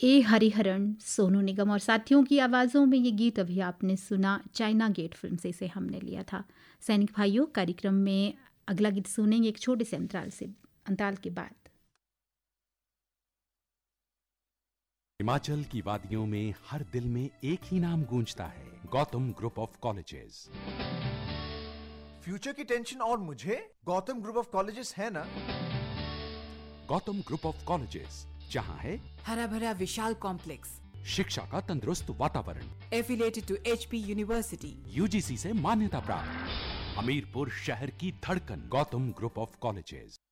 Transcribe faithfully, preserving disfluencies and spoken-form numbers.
ए हरिहरन, सोनू निगम और साथियों की आवाज़ों में ये गीत अभी आपने सुना चाइना गेट फिल्म से इसे हमने लिया था। सैनिक भाइयों, कार्यक्रम में अगला गीत सुनेंगे एक छोटे से अंतराल से अंतराल के बाद। हिमाचल की वादियों में हर दिल में एक ही नाम गूंजता है, Gautam group of colleges. Future की टेंशन और मुझे गौतम ग्रुप ऑफ कॉलेजेस है ना। गौतम ग्रुप ऑफ कॉलेजेस, जहां है हरा भरा विशाल कॉम्प्लेक्स, शिक्षा का तंदुरुस्त वातावरण, affiliated to HP university, UGC से मान्यता प्राप्त, हमीरपुर शहर की धड़कन, गौतम ग्रुप ऑफ कॉलेजेस।